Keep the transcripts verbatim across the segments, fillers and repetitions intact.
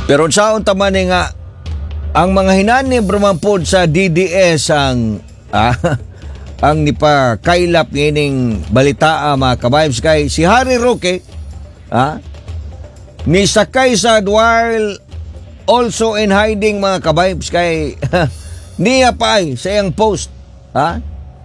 Pero saon taman ni nga ang mga hinani bramampod sa D D S ang ah, ang nipa kailap ngining balita mga kabibes kay si Harry Roque ah, ni sakay sa while also in hiding mga kabibes kay niya pa ay sa iyang post ha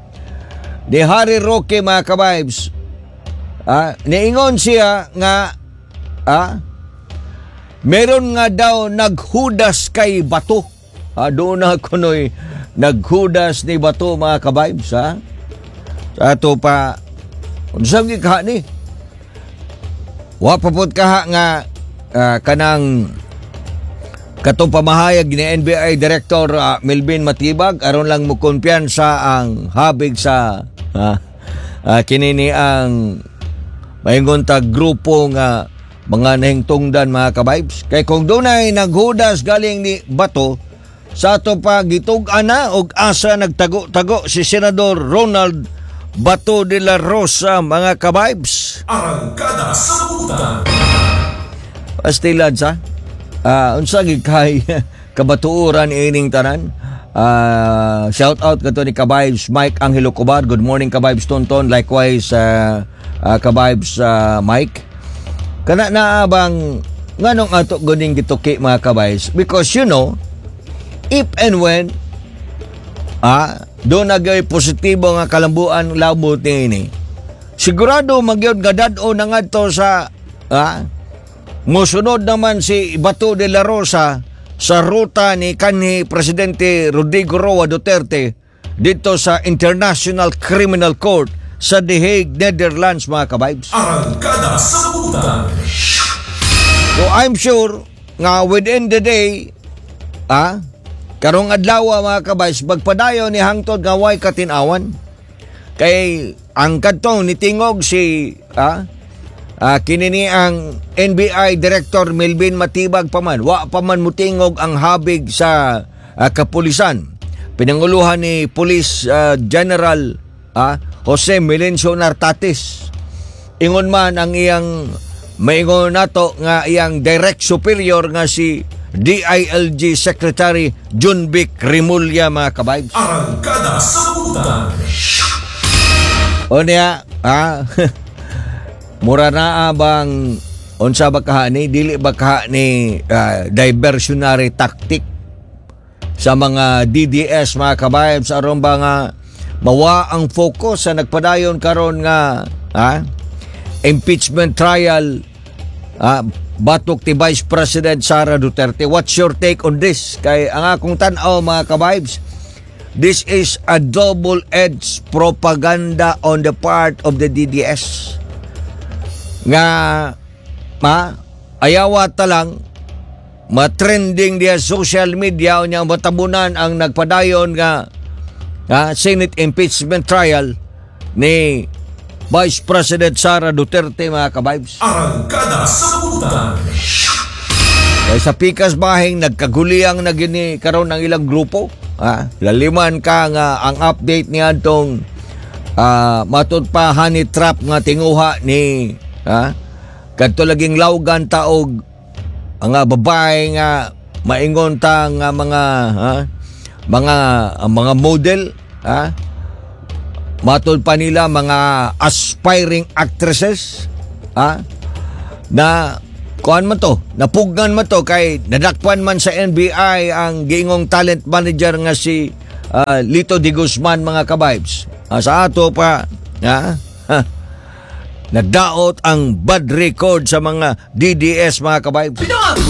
ni Harry Roque mga kabibes ah, niingon siya nga ah, meron nga daw naghudas kay bato. Ah, doon na kunoy naghudas ni bato mga kabibes ha. Sa ato pa unsang gikaha ni. Wa pa pod kaha nga uh, kanang katong pamahayag ni N B I Director uh, Melvin Matibag aron lang mo kumpiyansa ang habig sa uh, uh, kinini ang maingon ta grupo nga mga nahingtungdan mga kabibes. Kay kung dunay naghudas galing ni bato, sa ato pa gitug-an na og asa nagtago-tago si Senador Ronald Bato de la Rosa mga kabibes. Arangkada sa Butan. Pastilad sa uh, unsa gid kay kabatuoran ining tanan. Uh, shout out kato ni kabibes Mike Angelo Cobar. Good morning kabibes Tonton. Likewise uh, uh, kabibes uh, Mike. Kana na bang nganong ato guning gituki mga kabays because you know if and when ah do nagay positibo nga kalambuan labot ni sigurado magyud gadad-o na ngadto sa ah mosunod naman si Bato de la Rosa sa ruta ni kanhi Presidente Rodrigo Roa Duterte dito sa International Criminal Court sa The Hague, Netherlands mga kabibes. Arangkada sa Butan. So I'm sure nga within the day ah, karong adlaw mga kabibes magpadayon ni hangtod nga way katinawan kay ang kadtong nitingog si ah, ah, kinini ang N B I Director Melvin Matibag paman wa paman mutingog ang habig sa ah, kapulisan. Pinanguluhan ni Police ah, General ah, Jose Melencio Nartatis. Ingon man ang iyang maingon nato nga iyang direct superior nga si D I L G Secretary Junvic Rimulya mga kabibes. Arangkada sa Butan. O niya, ah, mura na bang unsa ba kaha ni dili ba kaha ni uh, diversionary tactic sa mga D D S mga kabibes aron ba nga mawa ang focus sa nagpadayon karon nga ha, impeachment trial ha, batok ti Vice President Sara Duterte. What's your take on this? Kay ang akong tan-aw mga kabibes, this is a double-edged propaganda on the part of the D D S. Nga ma ayawa ta lang matrending dia social media unya matabunan ang nagpadayon nga Uh, Senate impeachment trial ni Vice President Sara Duterte mga kabibes. Arangkada sa Butan. Kaya sa pikas bahing nagkaguliang na gini karon ng ilang grupo. Ha? Laliman ka nga ang update niya itong uh, matod pa honey trap nga tinguha ni ha? Kadto laging lawgan taog ang uh, babae nga maingon ta nga mga ha? mga uh, mga model ha matod pa nila mga aspiring actresses ha na kuan man to napugnan man to kay nadakpan man sa N B I ang giingong talent manager nga si uh, Lito de Guzman mga kabibes. Uh, sa ato pa ha, ha nadaot ang bad record sa mga D D S mga kabibes.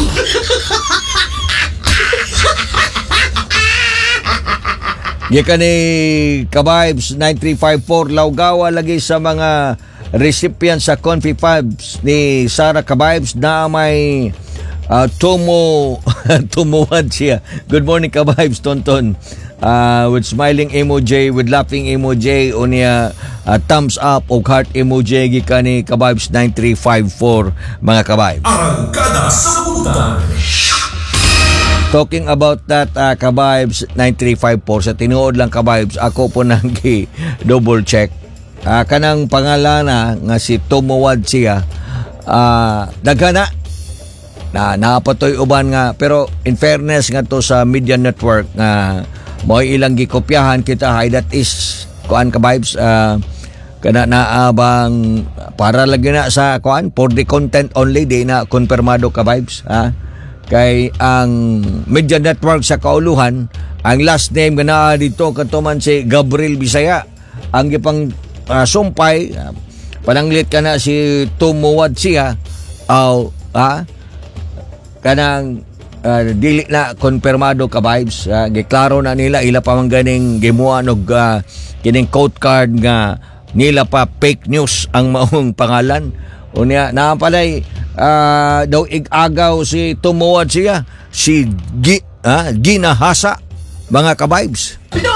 Gikan ni kabibes nine three five four Laugawa lagi sa mga recipients sa Confi Fabs ni Sara kabibes na may uh, tumo tumuwad siya. Good morning kabibes Tonton. Uh, with smiling emoji, with laughing emoji, unya uh, thumbs up o heart emoji gikan ni kabibes nine three five four mga kabibes. Arangkada sa Butan. Talking about that uh, kabibes nine three five four sa tinuod lang kabibes ako po nang double check uh, kanang pangalan na nga si tumuwad siya uh, daghana na napatoy uban nga, pero in fairness nga to sa media network nga mo ilang gikopyahan kita, hay that is kuan ka vibes, uh, kana naabang para lagi na sa kuan for the content only, di na konfirmado ka vibes, ha. Kay ang media network sa kauluhan, ang last name nga naa dito katuman si Gabriel Bisaya, ang gipang uh, sumpay, uh, pananglit ka na si Tumuwad siya, aw, ha, kanang uh, dili na konfirmado ka vibes, uh, giklaro na nila ila pa man ganing gimuha og uh, kining quote card nga nila pa fake news ang maong pangalan. Unya na palay uh, daw igagaw si Tumuwad siya, si Gi, uh, ginahasa mga ka vibes.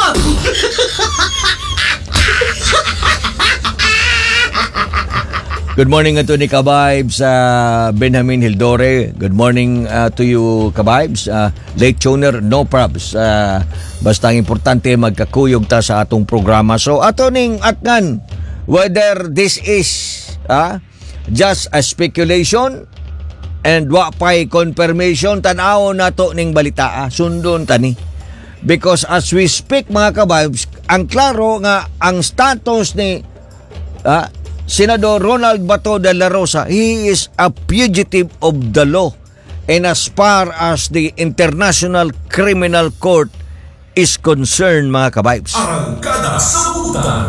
Good morning to ni Kabibes, uh, Benjamin Hildore. Good morning uh, to you, Kabibes. Uh, late tuner, no probs. Uh, basta ang importante magkakuyog ta sa atong programa. So ato ning atngan whether this is uh, just a speculation and wa pay confirmation, tan-aw nato ning balita, sundon tani. Because as we speak mga Kabibes, ang klaro nga ang status ni uh, Senador Ronald Bato de la Rosa, he is a fugitive of the law, and as far as the International Criminal Court is concerned mga Kabibes. Arangkada sa Sabutan.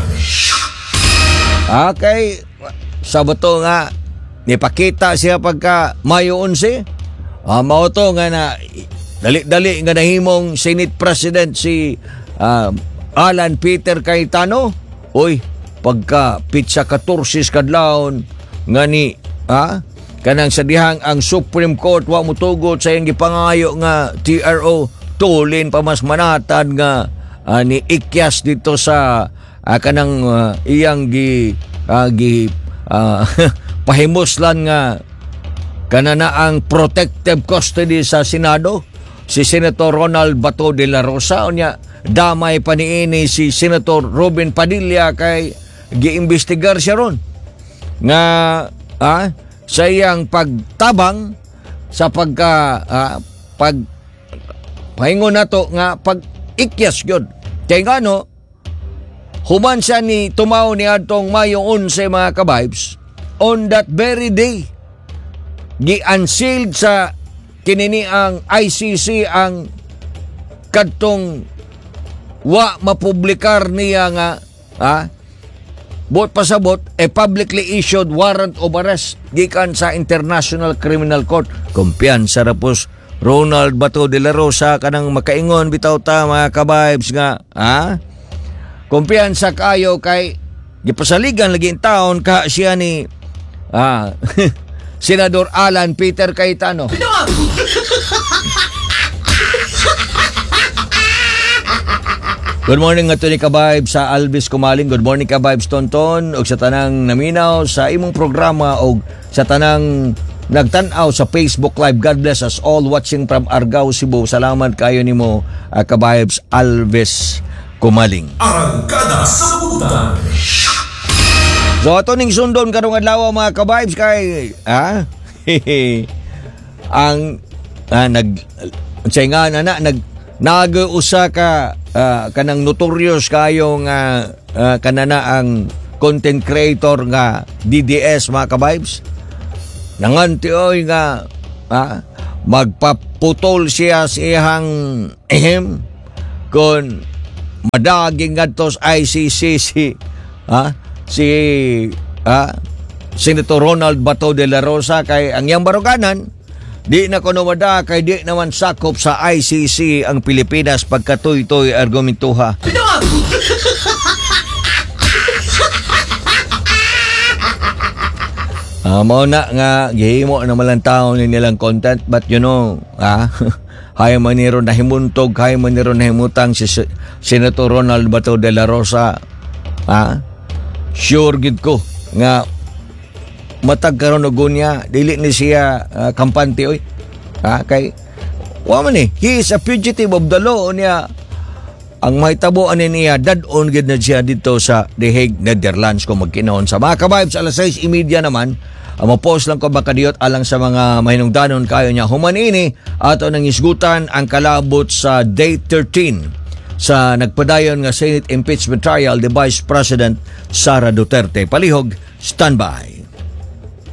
Okay, sa Bato nga nipakita siya pagka Mayo eleven, uh, mao to nga na dali-dali nga nahimong Senate President si uh, Alan Peter Cayetano. Oy, pagka pitsa katorsis kadlawon nga ni ha kanang sadihang ang Supreme Court wa mutugot sa iyang gipangayo nga T R O, tulin pa mas manatan nga uh, ni ikyas dito sa uh, kanang uh, iyang gi uh, gi uh, pahimuslan nga kanana ang protective custody sa Senado si Senator Ronald Bato de la Rosa. Unya damay pa niini si Senator Robin Padilla kay giimbestigar siya ron nga ah, sa iyang pagtabang sa pagka ah, pag pahingon nato nga pag ikyas yun. Kaya nga no, human siya ni tumaw ni atong Mayo eleven mga Kabibes, on that very day gi-unsealed sa kinini ang I C C ang kadtong wa mapublikar niya nga ah, bot pasabot a publicly issued warrant of arrest gikan sa International Criminal Court. Kumpiyansa ra pos Ronald Bato de la Rosa kanang makaingon bitaw ta mga Kabibes nga ha, kumpiyansa kayo kay gipasaligan lagi in taon ka siya ni ah, Senador Alan Peter Cayetano. Good morning nga to ni Kabibes sa Alvis Kumaling. Good morning Kabibes Tonton og sa tanang naminaw sa imong programa og sa tanang nagtan-aw sa Facebook Live. God bless us all watching from Argao, Cebu. Salamat kayo nimo uh, Kabibes Alvis Kumaling. Arangkada sa Sabutan. So ato ning sundon karong adlaw mga Kabibes kay ah ang ah, nag say nga na nag nag-usa ka uh, kanang notorious kayo nga uh, kanana ang content creator nga D D S mga Kabibes. Nanganti oy nga ah, magpaputol siya sa iyang ehem kon madaging ngadtos I C C si ah, si ah, Senator Ronald Bato de la Rosa kay ang iyang baruganan di na kuno wada kay di naman sakop sa I C C ang Pilipinas pagkatoy-toy argumentuha. Ah, mao na nga gihimo na malang taon ni nilang content, but you know, ah, hay maniro na himuntog, hay maniro na himutang si Senator Ronald Bato de la Rosa. Ah, sure gid ko nga matag karon og gunya dili ni siya uh, kampante oy. Ha kay wa man eh, he is a fugitive of the law niya. ang mahitabuan ni niya dadon gid na siya dito sa The Hague, Netherlands kung magkinaon sa mga ka-vibes. Alas sais y media naman, ang mo-post lang ko baka diyot alang sa mga mahinungdanon kayo niya. Humanini ato nang isgutan ang kalabot sa day thirteen sa nagpadayon nga Senate impeachment trial the Vice President Sara Duterte. Palihog, standby.